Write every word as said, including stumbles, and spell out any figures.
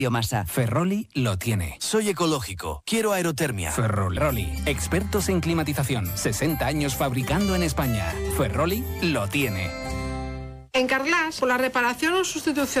biomasa. Ferroli lo tiene. Soy ecológico. Quiero aerotermia. Ferroli. Expertos en climatización. sesenta años fabricando en España. Ferroli lo tiene. En Carglass, por la reparación o sustitución